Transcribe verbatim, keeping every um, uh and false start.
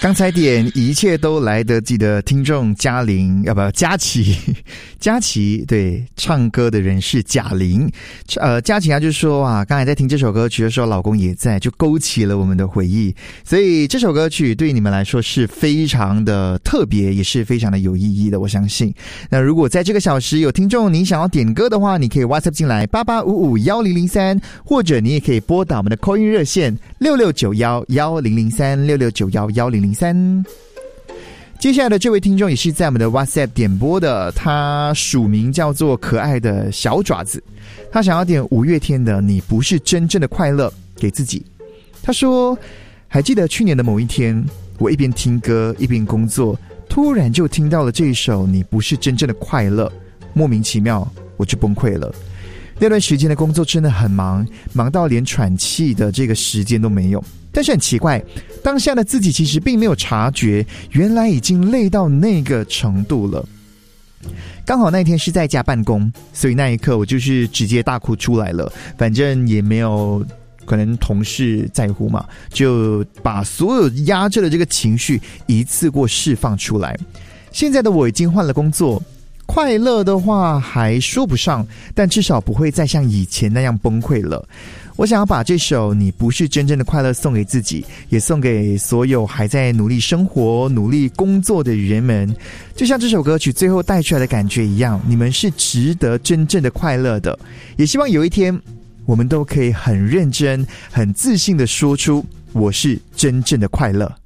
刚才点一切都来得及的听众嘉玲，要不佳琪，佳琪对，唱歌的人是贾玲。呃，佳琪她就说啊，刚才在听这首歌曲的时候，老公也在，就勾起了我们的回忆。所以这首歌曲对你们来说是非常的特别，也是非常的有意义的，我相信。那如果在这个小时有听众你想要点歌的话，你可以 WhatsApp 进来八八五五一零零三，或者你也可以拨打我们的 call in 热线六六九一一零零三六六九一一零零三。接下来的这位听众也是在我们的 WhatsApp 点播的，他署名叫做可爱的小爪子，他想要点五月天的你不是真正的快乐给自己。他说，还记得去年的某一天，我一边听歌一边工作，突然就听到了这一首你不是真正的快乐，莫名其妙我就崩溃了。那段时间的工作真的很忙，忙到连喘气的这个时间都没有。但是很奇怪，当下的自己其实并没有察觉，原来已经累到那个程度了。刚好那一天是在家办公，所以那一刻我就是直接大哭出来了。反正也没有可能同事在乎嘛，就把所有压着的这个情绪一次过释放出来。现在的我已经换了工作，快乐的话还说不上，但至少不会再像以前那样崩溃了。我想要把这首你不是真正的快乐送给自己，也送给所有还在努力生活努力工作的人们。就像这首歌曲最后带出来的感觉一样，你们是值得真正的快乐的。也希望有一天我们都可以很认真很自信地说出我是真正的快乐。